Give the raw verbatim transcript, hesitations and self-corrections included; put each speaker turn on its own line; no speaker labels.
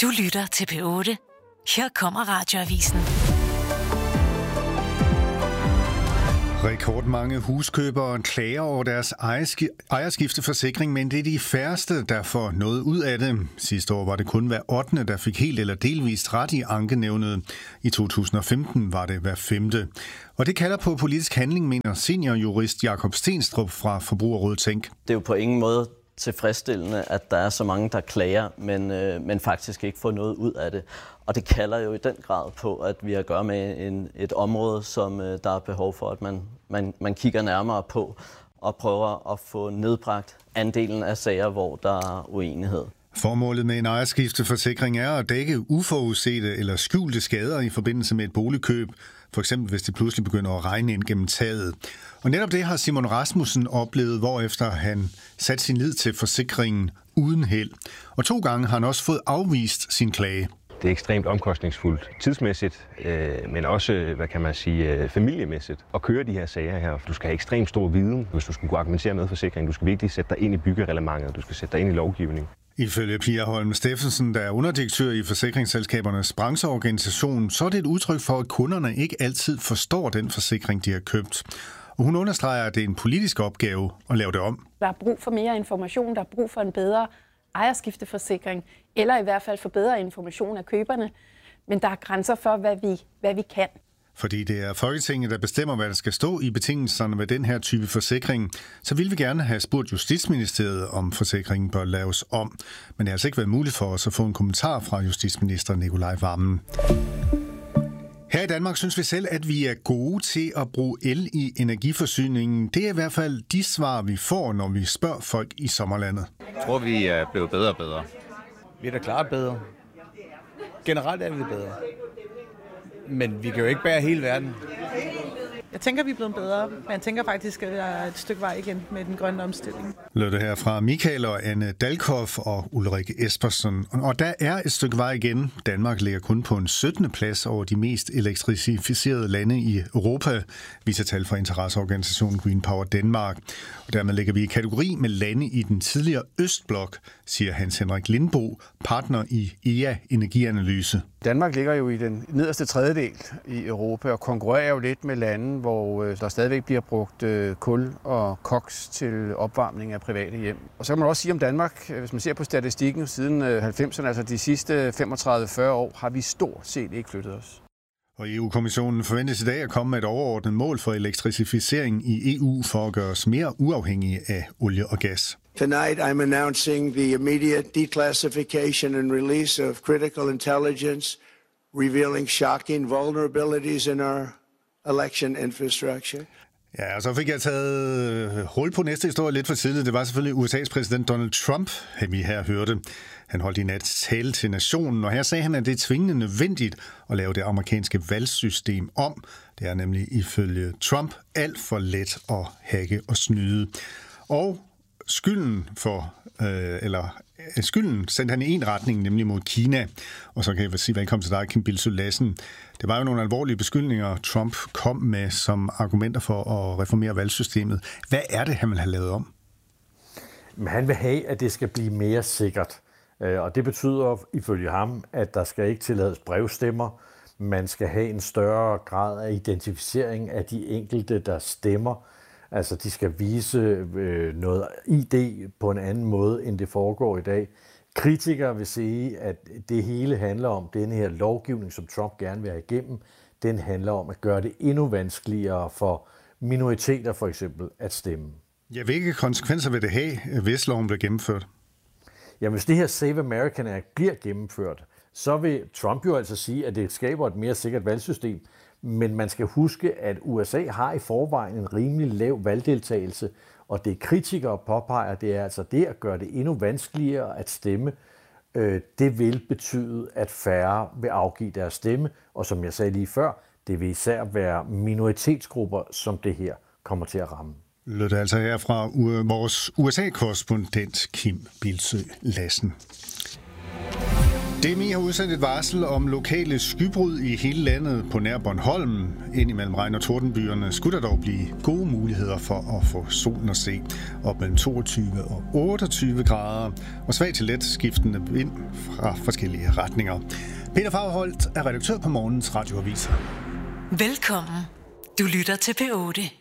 Du lytter til P otte. Her kommer Radioavisen.
Rekordmange huskøbere klager over deres ejerskifteforsikring, men det er de færreste, der får noget ud af det. Sidste år var det kun hver ottende, der fik helt eller delvist ret i ankenævnet. I to tusind og femten var det hver femte. Og det kalder på politisk handling, mener seniorjurist Jakob Stenstrup fra Forbrugerrådet Tænk.
Det er jo på ingen måde tilfredsstillende, at der er så mange, der klager, men, øh, men faktisk ikke får noget ud af det. Og det kalder jo i den grad på, at vi har at gøre med en, et område, som øh, der er behov for, at man, man, man kigger nærmere på og prøver at få nedbragt andelen af sager, hvor der er uenighed.
Formålet med en ejerskifteforsikring er at dække uforudsete eller skjulte skader i forbindelse med et boligkøb, for eksempel hvis det pludselig begynder at regne ind gennem taget. Og netop det har Simon Rasmussen oplevet, hvorefter han satte sin lid til forsikringen uden held. Og to gange har han også fået afvist sin klage.
Det er ekstremt omkostningsfuldt tidsmæssigt, øh, men også, hvad kan man sige, øh, familiemæssigt at køre de her sager her. Du skal have ekstremt stor viden, hvis du skal kunne argumentere med forsikringen. Du skal virkelig sætte dig ind i byggereglementet, du skal sætte dig ind i lovgivning.
Ifølge Pia Holm Steffensen, der er underdirektør i forsikringsselskabernes brancheorganisation, så er det et udtryk for, at kunderne ikke altid forstår den forsikring, de har købt. Og hun understreger, at det er en politisk opgave at lave det om.
Der er brug for mere information, der er brug for en bedre ejerskifteforsikring, eller i hvert fald for bedre information af køberne. Men der er grænser for, hvad vi, hvad vi kan.
Fordi det er Folketinget, der bestemmer, hvad der skal stå i betingelserne med den her type forsikring, så vil vi gerne have spurgt Justitsministeriet, om forsikringen bør laves om. Men det har altså ikke været muligt for os at få en kommentar fra justitsminister Nicolai Wammen. Her i Danmark synes vi selv, at vi er gode til at bruge el i energiforsyningen. Det er i hvert fald de svar, vi får, når vi spørger folk i sommerlandet.
Jeg tror, vi er blevet bedre og bedre.
Vi er da klart bedre. Generelt er vi bedre. Men vi kan jo ikke bære hele verden.
Jeg tænker, vi er blevet bedre, men jeg tænker faktisk, at der er et stykke vej igen med den grønne omstilling.
Lød det her fra Michael og Anne Dalkhoff og Ulrike Espersen. Og der er et stykke vej igen. Danmark ligger kun på en syttende plads over de mest elektrificerede lande i Europa, viser tal fra interesseorganisationen Green Power Denmark. Og dermed ligger vi i kategori med lande i den tidligere Østblok, siger Hans Henrik Lindbo, partner i E A Energianalyse.
Danmark ligger jo i den nederste tredjedel i Europa og konkurrerer jo lidt med lande, hvor der stadigvæk bliver brugt kul og koks til opvarmning af private hjem. Og så kan man også sige om Danmark, hvis man ser på statistikken siden halvfemserne, altså de sidste femogtredive til fyrre år, har vi stort set ikke flyttet os.
Og E U-kommissionen forventes i dag at komme med et overordnet mål for elektrificering i E U for at gøre os mere uafhængige af olie og gas.
Tonight I'm announcing the immediate declassification and release of critical intelligence, revealing shocking vulnerabilities in our election infrastructure.
Ja, og så fik jeg taget hul på næste historie lidt for tidligt. Det var selvfølgelig U S A's præsident Donald Trump, vi her hørte. Han holdt i nat tale til nationen, og her sagde han, at det er tvingende nødvendigt at lave det amerikanske valgsystem om. Det er nemlig ifølge Trump alt for let at hacke og snyde. Og skylden for, øh, eller skylden sendte han i en retning, nemlig mod Kina. Og så kan jeg sige velkommen til dig, Kim Bildsøe Lassen. Det var jo nogle alvorlige beskyldninger, Trump kom med som argumenter for at reformere valgsystemet. Hvad er det, han vil have lavet om?
Han vil have, at det skal blive mere sikkert. Og det betyder ifølge ham, at der skal ikke tillades brevstemmer. Man skal have en større grad af identificering af de enkelte, der stemmer. Altså, de skal vise øh, noget I D på en anden måde, end det foregår i dag. Kritikere vil sige, at det hele handler om, denne her lovgivning, som Trump gerne vil have igennem, den handler om at gøre det endnu vanskeligere for minoriteter for eksempel at stemme.
Ja, hvilke konsekvenser vil det have, hvis loven bliver gennemført?
Jamen, hvis det her Save American Act bliver gennemført, så vil Trump jo altså sige, at det skaber et mere sikkert valgsystem. Men man skal huske, at U S A har i forvejen en rimelig lav valgdeltagelse, og det kritikere påpeger, det er altså det at gøre det endnu vanskeligere at stemme. Det vil betyde, at færre vil afgive deres stemme, og som jeg sagde lige før, det vil især være minoritetsgrupper, som det her kommer til at ramme.
Lød det altså her fra vores U S A-korrespondent Kim Bildsøe Lassen. D M I har udsendt et varsel om lokale skybrud i hele landet på nær Bornholm. Indimellem regn- og tordenbyerne skulle der dog blive gode muligheder for at få solen at se. Op mellem toogtyve og otteogtyve grader, og svag til let skiftende vind fra forskellige retninger. Peter Fagerholt er redaktør på morgens radioaviser.
Velkommen. Du lytter til P otte.